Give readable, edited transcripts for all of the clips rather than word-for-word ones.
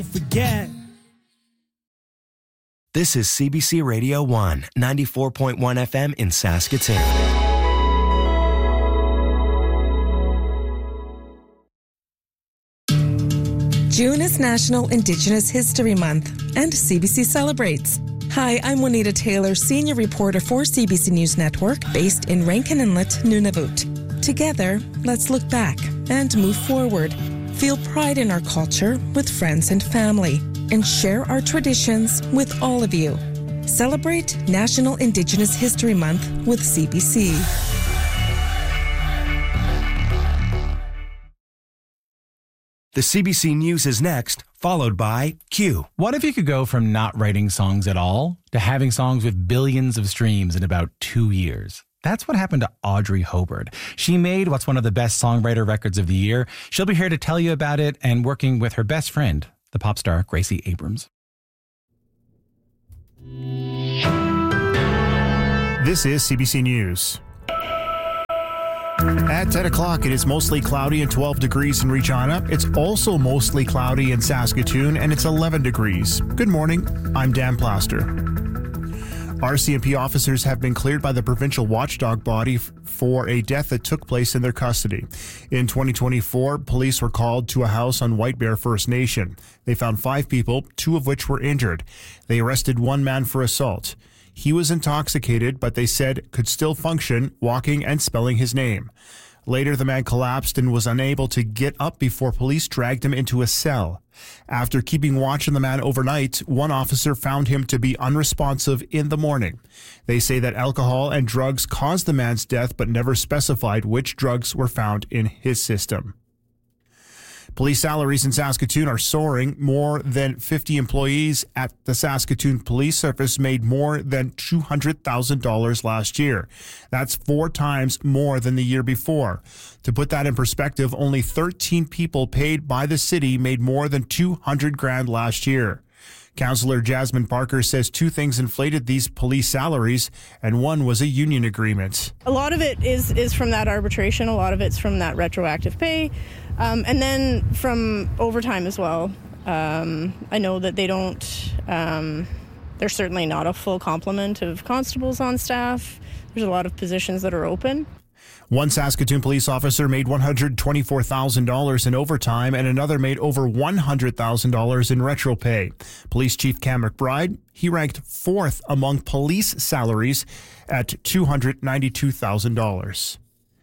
Forget. This is CBC Radio 1, 94.1 FM in Saskatoon. June is National Indigenous History Month, and CBC celebrates. Hi, I'm Juanita Taylor, senior reporter for CBC News Network, based in Rankin Inlet, Nunavut. Together, let's look back and move forward. Feel pride in our culture with friends and family, and share our traditions with all of you. Celebrate National Indigenous History Month with CBC. The CBC News is next, followed by Q. What if you could go from not writing songs at all to having songs with billions of streams in about 2 years? That's what happened to Audrey Hobart. She made what's one of the best songwriter records of the year. She'll be here to tell you about it and working with her best friend, the pop star Gracie Abrams. This is CBC News. At 10 o'clock, it is mostly cloudy and 12 degrees in Regina. It's also mostly cloudy in Saskatoon, and it's 11 degrees. Good morning. I'm Dan Plaster. RCMP officers have been cleared by the provincial watchdog body for a death that took place in their custody. In 2024, police were called to a house on White Bear First Nation. They found 5 people, 2 of which were injured. They arrested 1 man for assault. He was intoxicated, but they said could still function, walking and spelling his name. Later, the man collapsed and was unable to get up before police dragged him into a cell. After keeping watch on the man overnight, one officer found him to be unresponsive in the morning. They say that alcohol and drugs caused the man's death, but never specified which drugs were found in his system. Police salaries in Saskatoon are soaring. More than 50 employees at the Saskatoon Police Service made more than $200,000 last year. That's 4 times more than the year before. To put that in perspective, only 13 people paid by the city made more than $200,000 last year. Councillor Jasmine Parker says 2 things inflated these police salaries, and one was a union agreement. A lot of it is from that arbitration. A lot of it's from that retroactive pay. And then from overtime as well. I know that they don't, there's certainly not a full complement of constables on staff. There's a lot of positions that are open. One Saskatoon police officer made $124,000 in overtime, and another made over $100,000 in retro pay. Police Chief Cam McBride, he ranked 4th among police salaries at $292,000.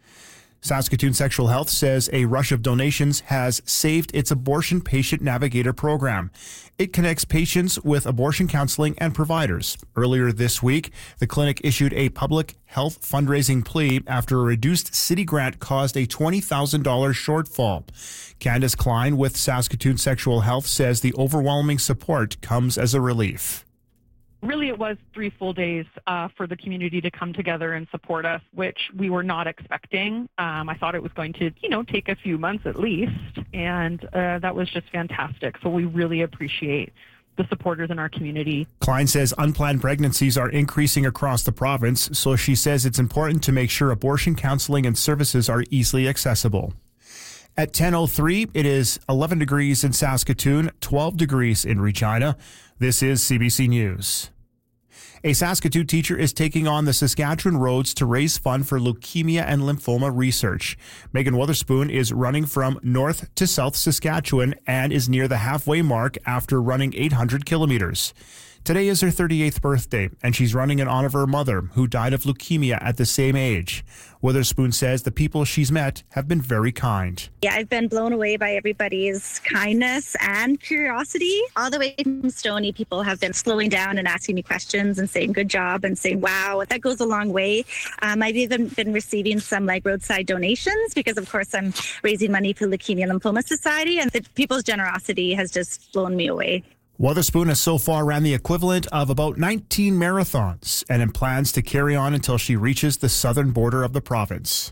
Saskatoon Sexual Health says a rush of donations has saved its Abortion Patient Navigator program. It connects patients with abortion counseling and providers. Earlier this week, the clinic issued a public health fundraising plea after a reduced city grant caused a $20,000 shortfall. Candace Klein with Saskatoon Sexual Health says the overwhelming support comes as a relief. Really, it was 3 full days for the community to come together and support us, which we were not expecting. I thought it was going to, take a few months at least, and that was just fantastic. So we really appreciate the supporters in our community. Klein says unplanned pregnancies are increasing across the province, so she says it's important to make sure abortion counseling and services are easily accessible. At 10:03, it is 11 degrees in Saskatoon, 12 degrees in Regina. This is CBC News. A Saskatoon teacher is taking on the Saskatchewan roads to raise funds for leukemia and lymphoma research. Megan Witherspoon is running from North to South Saskatchewan and is near the halfway mark after running 800 kilometers. Today is her 38th birthday, and she's running in honor of her mother, who died of leukemia at the same age. Witherspoon says the people she's met have been very kind. Yeah, I've been blown away by everybody's kindness and curiosity. All the way from Stony, people have been slowing down and asking me questions and saying good job and saying wow. That goes a long way. I've even been receiving some roadside donations because, of course, I'm raising money for Leukemia and Lymphoma Society, and the people's generosity has just blown me away. Witherspoon has so far ran the equivalent of about 19 marathons and plans to carry on until she reaches the southern border of the province.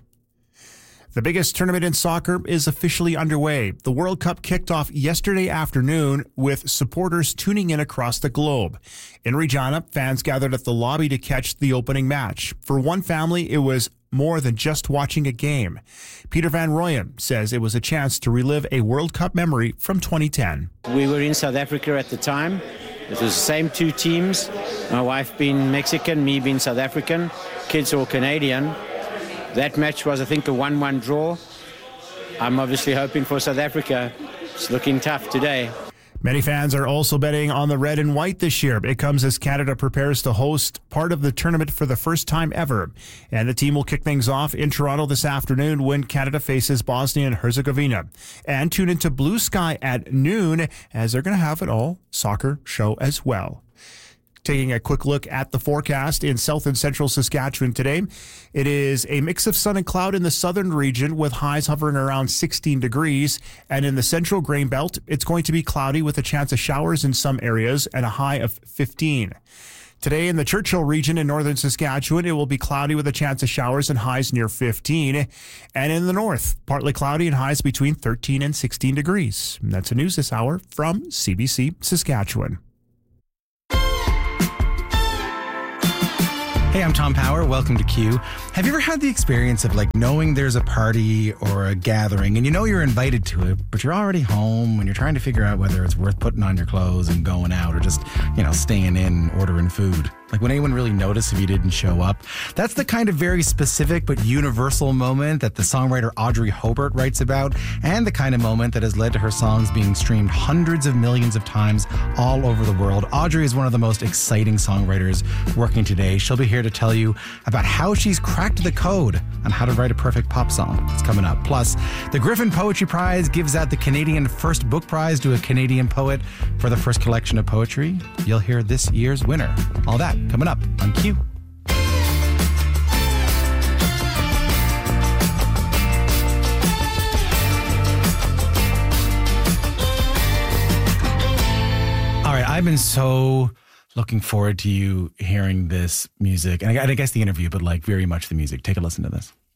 The biggest tournament in soccer is officially underway. The World Cup kicked off yesterday afternoon with supporters tuning in across the globe. In Regina, fans gathered at the lobby to catch the opening match. For one family, it was more than just watching a game. Peter Van Rooyen says it was a chance to relive a World Cup memory from 2010. We were in South Africa at the time. It was the same two teams. My wife being Mexican, me being South African, kids all Canadian. That match was, I think, a 1-1 draw. I'm obviously hoping for South Africa. It's looking tough today. Many fans are also betting on the red and white this year. It comes as Canada prepares to host part of the tournament for the first time ever. And the team will kick things off in Toronto this afternoon when Canada faces Bosnia and Herzegovina. And tune into Blue Sky at noon as they're going to have an all-soccer show as well. Taking a quick look at the forecast in south and central Saskatchewan today. It is a mix of sun and cloud in the southern region with highs hovering around 16 degrees. And in the central grain belt, it's going to be cloudy with a chance of showers in some areas and a high of 15. Today in the Churchill region in northern Saskatchewan, it will be cloudy with a chance of showers and highs near 15. And in the north, partly cloudy and highs between 13 and 16 degrees. And that's the news this hour from CBC Saskatchewan. Hey, I'm Tom Power. Welcome to Q. Have you ever had the experience of knowing there's a party or a gathering and you know you're invited to it, but you're already home and you're trying to figure out whether it's worth putting on your clothes and going out or just, staying in, ordering food? Would anyone really notice if you didn't show up? That's the kind of very specific but universal moment that the songwriter Audrey Hobart writes about, and the kind of moment that has led to her songs being streamed hundreds of millions of times all over the world. Audrey is one of the most exciting songwriters working today. She'll be here to tell you about how she's cracked the code on how to write a perfect pop song. It's coming up. Plus, the Griffin Poetry Prize gives out the Canadian First Book Prize to a Canadian poet for the first collection of poetry. You'll hear this year's winner. All that coming up on Q. All right, I've been so looking forward to you hearing this music, and I guess the interview, but very much the music. Take a listen to this.